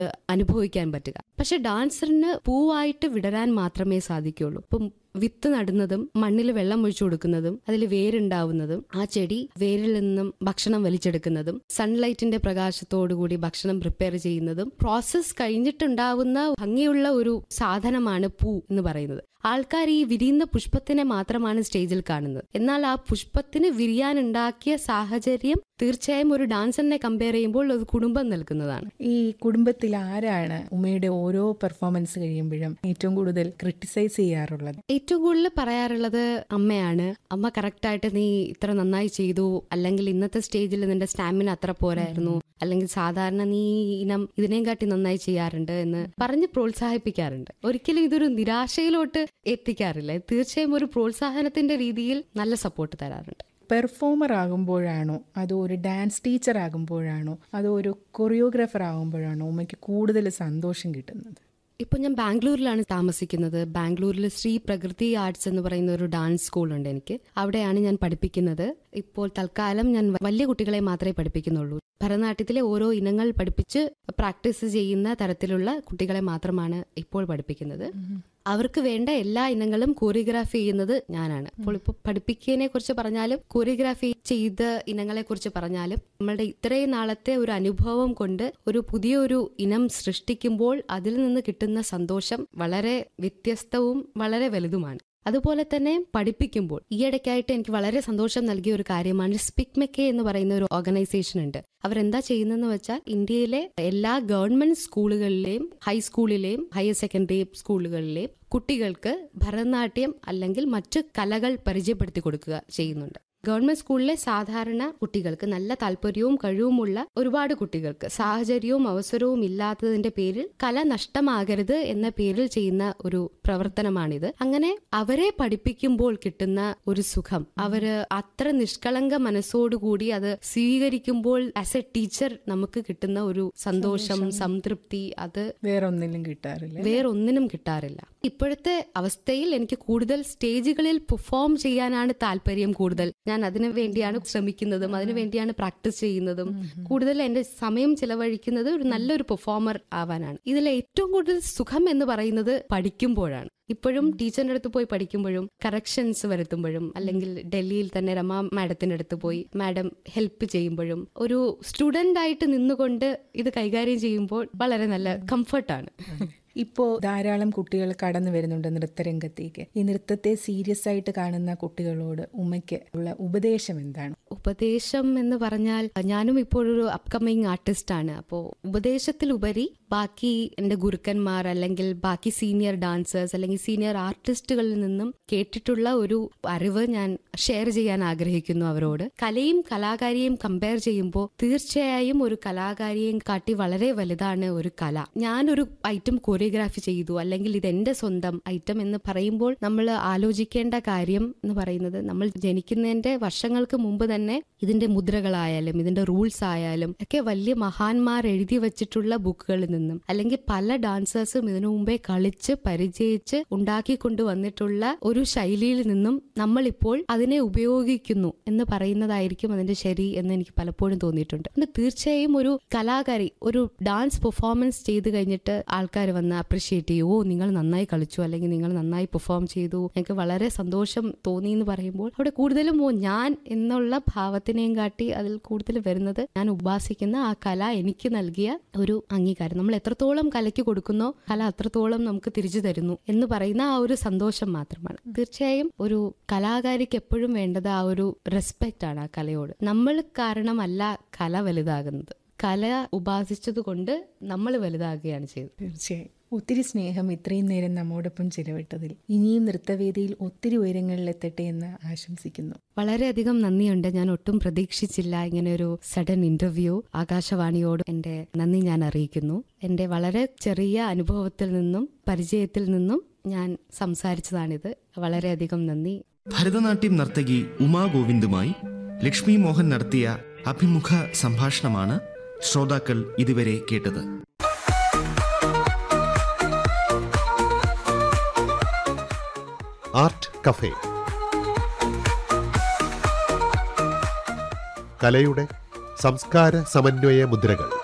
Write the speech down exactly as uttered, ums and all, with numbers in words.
അനുഭവിക്കാൻ പറ്റുക. പക്ഷെ ഡാൻസറിന് പൂവായിട്ട് വിടരാൻ മാത്രമേ സാധിക്കുള്ളൂ. ഇപ്പം വിത്ത് നടുന്നതും മണ്ണിൽ വെള്ളം ഒഴിച്ചു കൊടുക്കുന്നതും അതിൽ വേരുണ്ടാവുന്നതും ആ ചെടി വേരിൽ നിന്നും ഭക്ഷണം വലിച്ചെടുക്കുന്നതും സൺലൈറ്റിന്റെ പ്രകാശത്തോടുകൂടി ഭക്ഷണം പ്രിപ്പയർ ചെയ്യുന്നതും പ്രോസസ് കഴിഞ്ഞിട്ടുണ്ടാവുന്ന ഭംഗിയുള്ള ഒരു സാധനമാണ് പൂ എന്ന് പറയുന്നത്. ആൾക്കാർ ഈ വിരിയുന്ന പുഷ്പത്തിനെ മാത്രമാണ് സ്റ്റേജിൽ കാണുന്നത്. എന്നാൽ ആ പുഷ്പത്തിന് വിരിയാനുണ്ടാക്കിയ സാഹചര്യം തീർച്ചയായും ഒരു ഡാൻസറിനെ കമ്പയർ ചെയ്യുമ്പോൾ ഒരു കുടുംബം നൽകുന്നതാണ്. ഈ കുടുംബത്തിൽ ആരാണ് ഉമ്മയുടെ ഓരോ പെർഫോമൻസ് കഴിയുമ്പോഴും ഏറ്റവും കൂടുതൽ ക്രിട്ടിസൈസ് ചെയ്യാറുള്ളത്? ഏറ്റവും കൂടുതൽ പറയാറുള്ളത് അമ്മയാണ്. അമ്മ കറക്റ്റായിട്ട് നീ ഇത്ര നന്നായി ചെയ്തു, അല്ലെങ്കിൽ ഇന്നത്തെ സ്റ്റേജിൽ നിന്റെ സ്റ്റാമിന അത്ര പോരായിരുന്നു, അല്ലെങ്കിൽ സാധാരണ നീ ഇനം ഇതിനെയും കാട്ടി നന്നായി ചെയ്യാറുണ്ട് എന്ന് പറഞ്ഞ് പ്രോത്സാഹിപ്പിക്കാറുണ്ട്. ഒരിക്കലും ഇതൊരു നിരാശയിലോട്ട് എത്തിക്കാറില്ല. തീർച്ചയായും ഒരു പ്രോത്സാഹനത്തിന്റെ രീതിയിൽ നല്ല സപ്പോർട്ട് തരാറുണ്ട്. പെർഫോമർ ആകുമ്പോഴാണോ അതോ ഒരു ഡാൻസ് ടീച്ചർ ആകുമ്പോഴാണോ അതോ ഒരു കൊറിയോഗ്രാഫർ ആകുമ്പോഴാണോ ഉമ്മയ്ക്ക് കൂടുതൽ സന്തോഷം കിട്ടുന്നത്? ഇപ്പൊ ഞാൻ ബാംഗ്ലൂരിലാണ് താമസിക്കുന്നത്. ബാംഗ്ലൂരിൽ ശ്രീ പ്രകൃതി ആർട്സ് എന്ന് പറയുന്ന ഒരു ഡാൻസ് സ്കൂളുണ്ട് എനിക്ക്. അവിടെയാണ് ഞാൻ പഠിപ്പിക്കുന്നത്. ഇപ്പോൾ തൽക്കാലം ഞാൻ വലിയ കുട്ടികളെ മാത്രമേ പഠിപ്പിക്കുന്നുള്ളൂ. ഭരതനാട്യത്തിലെ ഓരോ ഇനങ്ങൾ പഠിപ്പിച്ച് പ്രാക്ടീസ് ചെയ്യുന്ന തരത്തിലുള്ള കുട്ടികളെ മാത്രമാണ് ഇപ്പോൾ പഠിപ്പിക്കുന്നത്. അവർക്ക് വേണ്ട എല്ലാ ഇനങ്ങളും കോറിയോഗ്രാഫി ചെയ്യുന്നത് ഞാനാണ്. അപ്പോൾ ഇപ്പോൾ പഠിപ്പിക്കുന്നതിനെ കുറിച്ച് പറഞ്ഞാലും കോറിയോഗ്രാഫി ചെയ്ത ഇനങ്ങളെ കുറിച്ച് പറഞ്ഞാലും നമ്മളുടെ ഇത്രയും നാളത്തെ ഒരു അനുഭവം കൊണ്ട് ഒരു പുതിയൊരു ഇനം സൃഷ്ടിക്കുമ്പോൾ അതിൽ നിന്ന് കിട്ടുന്ന സന്തോഷം വളരെ വ്യത്യസ്തവും വളരെ വലുതുമാണ്. അതുപോലെ തന്നെ പഠിപ്പിക്കുമ്പോൾ ഈയിടയ്ക്കായിട്ട് എനിക്ക് വളരെ സന്തോഷം നൽകിയ ഒരു കാര്യമാണ് സ്പിക്മെക്കെ എന്ന് പറയുന്ന ഒരു ഓർഗനൈസേഷൻ ഉണ്ട്. അവരെന്താ ചെയ്യുന്നതെന്ന് വെച്ചാൽ ഇന്ത്യയിലെ എല്ലാ ഗവൺമെന്റ് സ്കൂളുകളിലെയും ഹൈസ്കൂളിലെയും ഹയർ സെക്കൻഡറി സ്കൂളുകളിലെയും കുട്ടികൾക്ക് ഭരതനാട്യം അല്ലെങ്കിൽ മറ്റു കലകൾ പരിചയപ്പെടുത്തി കൊടുക്കുക ചെയ്യുന്നുണ്ട്. ഗവൺമെന്റ് സ്കൂളിലെ സാധാരണ കുട്ടികൾക്ക് നല്ല താല്പര്യവും കഴിവുമുള്ള ഒരുപാട് കുട്ടികൾക്ക് സാഹചര്യവും അവസരവും ഇല്ലാത്തതിന്റെ പേരിൽ കല നഷ്ടമാകരുത് എന്ന പേരിൽ ചെയ്യുന്ന ഒരു പ്രവർത്തനമാണിത്. അങ്ങനെ അവരെ പഠിപ്പിക്കുമ്പോൾ കിട്ടുന്ന ഒരു സുഖം, അവര് അത്ര നിഷ്കളങ്ക മനസ്സോടുകൂടി അത് സ്വീകരിക്കുമ്പോൾ ആസ് എ ടീച്ചർ നമുക്ക് കിട്ടുന്ന ഒരു സന്തോഷം, സംതൃപ്തി, അത് വേറൊന്നിനും കിട്ടാറില്ല വേറൊന്നിനും കിട്ടാറില്ല. ഇപ്പോഴത്തെ അവസ്ഥയിൽ എനിക്ക് കൂടുതൽ സ്റ്റേജുകളിൽ പെർഫോം ചെയ്യാനാണ് താല്പര്യം കൂടുതൽ. ഞാൻ അതിനു വേണ്ടിയാണ് ശ്രമിക്കുന്നതും അതിനു വേണ്ടിയാണ് പ്രാക്ടീസ് ചെയ്യുന്നതും. കൂടുതൽ എന്റെ സമയം ചിലവഴിക്കുന്നത് ഒരു നല്ലൊരു പെർഫോമർ ആവാനാണ്. ഇതിൽ ഏറ്റവും കൂടുതൽ സുഖം എന്ന് പറയുന്നത് പഠിക്കുമ്പോഴാണ്. ഇപ്പോഴും ടീച്ചറിന്റെ അടുത്ത് പോയി പഠിക്കുമ്പോഴും കറക്ഷൻസ് വരുത്തുമ്പോഴും അല്ലെങ്കിൽ ഡൽഹിയിൽ തന്നെ രമാ മാഡത്തിന്റെ അടുത്ത് പോയി മാഡം ഹെൽപ്പ് ചെയ്യുമ്പോഴും ഒരു സ്റ്റുഡന്റ് ആയിട്ട് നിന്നുകൊണ്ട് ഇത് കൈകാര്യം ചെയ്യുമ്പോൾ വളരെ നല്ല കംഫർട്ടാണ്. ഇപ്പോൾ ധാരാളം കുട്ടികൾ കടന്നു വരുന്നുണ്ട് നൃത്തരംഗത്തേക്ക്. ഈ നൃത്തത്തെ സീരിയസ് ആയിട്ട് കാണുന്ന കുട്ടികളോട് ഉമ്മയ്ക്ക് ഉള്ള ഉപദേശം എന്താണ്? ഉപദേശം എന്ന് പറഞ്ഞാൽ ഞാനും ഇപ്പോഴൊരു അപ്കമിങ് ആർട്ടിസ്റ്റ് ആണ്. അപ്പോൾ ഉപദേശത്തിലുപരി ബാക്കി എന്റെ ഗുരുക്കന്മാർ അല്ലെങ്കിൽ ബാക്കി സീനിയർ ഡാൻസേഴ്സ് അല്ലെങ്കിൽ സീനിയർ ആർട്ടിസ്റ്റുകളിൽ നിന്നും കേട്ടിട്ടുള്ള ഒരു അറിവ് ഞാൻ ഷെയർ ചെയ്യാൻ ആഗ്രഹിക്കുന്നു അവരോട്. കലയും കലാകാരിയെയും കമ്പയർ ചെയ്യുമ്പോൾ തീർച്ചയായും ഒരു കലാകാരിയെയും കാട്ടി വളരെ വലുതാണ് ഒരു കല. ഞാനൊരു ഐറ്റം കൊറിയോഗ്രാഫി ചെയ്തു അല്ലെങ്കിൽ ഇത് എന്റെ സ്വന്തം ഐറ്റം എന്ന് പറയുമ്പോൾ നമ്മൾ ആലോചിക്കേണ്ട കാര്യം എന്ന് പറയുന്നത് നമ്മൾ ജനിക്കുന്നതിന്റെ വർഷങ്ങൾക്ക് മുമ്പ് തന്നെ ഇതിന്റെ മുദ്രകളായാലും ഇതിന്റെ റൂൾസ് ആയാലും ഒക്കെ വലിയ മഹാന്മാർ എഴുതി വെച്ചിട്ടുള്ള ബുക്കുകളിൽ നിന്നും അല്ലെങ്കിൽ പല ഡാൻസേഴ്സും ഇതിനു മുമ്പേ കളിച്ച് പരിചയിച്ച് ഉണ്ടാക്കിക്കൊണ്ടു വന്നിട്ടുള്ള ഒരു ശൈലിയിൽ നിന്നും നമ്മൾ ഇപ്പോൾ അതിനെ ഉപയോഗിക്കുന്നു എന്ന് പറയുന്നതായിരിക്കും അതിന്റെ ശരി എന്ന് എനിക്ക് പലപ്പോഴും തോന്നിയിട്ടുണ്ട്. തീർച്ചയായും ഒരു കലാകാരി ഒരു ഡാൻസ് പെർഫോമൻസ് ചെയ്ത് കഴിഞ്ഞിട്ട് ആൾക്കാർ വന്ന് അപ്രിഷിയേറ്റ് ചെയ്യും, ഓ നിങ്ങൾ നന്നായി കളിച്ചു അല്ലെങ്കിൽ നിങ്ങൾ നന്നായി പെർഫോം ചെയ്തു, എനിക്ക് വളരെ സന്തോഷം തോന്നി എന്ന് പറയുമ്പോൾ അവിടെ കൂടുതലും ഓ ഞാൻ എന്നുള്ള ഭാവത്തിനെയും കാട്ടി അതിൽ കൂടുതൽ വരുന്നത് ഞാൻ ഉപാസിക്കുന്ന ആ കല എനിക്ക് നൽകിയ ഒരു അംഗീകാരം. നമ്മൾ എത്രത്തോളം കലയ്ക്ക് കൊടുക്കുന്നോ കല അത്രത്തോളം നമുക്ക് തിരിച്ചു തരുന്നു എന്ന് പറയുന്ന ആ ഒരു സന്തോഷം മാത്രമാണ്. തീർച്ചയായും ഒരു കലാകാരിക്ക് എപ്പോഴും വേണ്ടത് ആ ഒരു റെസ്പെക്റ്റ് ആണ് ആ കലയോട്. നമ്മൾ കാരണമല്ല കല വലുതാകുന്നത്, കല ഉപാസിച്ചത് കൊണ്ട് നമ്മൾ വലുതാകുകയാണ് ചെയ്തത്. തീർച്ചയായും ഒത്തിരി സ്നേഹം ഇത്രയും നേരം നമ്മോടൊപ്പം ചിലവിട്ടതിൽ. ഇനിയും നൃത്തവേദിയിൽ ഒത്തിരി ഉയരങ്ങളിലെത്തട്ടെ എന്ന് ആശംസിക്കുന്നു. വളരെയധികം നന്ദിയുണ്ട്. ഞാൻ ഒട്ടും പ്രതീക്ഷിച്ചില്ല ഇങ്ങനെ ഒരു സഡൻ ഇന്റർവ്യൂ. ആകാശവാണിയോട് എന്റെ നന്ദി ഞാൻ അറിയിക്കുന്നു. എന്റെ വളരെ ചെറിയ അനുഭവത്തിൽ നിന്നും പരിചയത്തിൽ നിന്നും ഞാൻ സംസാരിച്ചതാണിത്. വളരെയധികം നന്ദി. ഭരതനാട്യം നർത്തകി ഉമാ ഗോവിന്ദുമായി ലക്ഷ്മി മോഹൻ നടത്തിയ അഭിമുഖ സംഭാഷണമാണ് ശ്രോതാക്കൾ ഇതുവരെ കേട്ടത്. ആർട്ട് കഫേ, കലയുടെ സംസ്കാര സമന്വയ മുദ്രകൾ.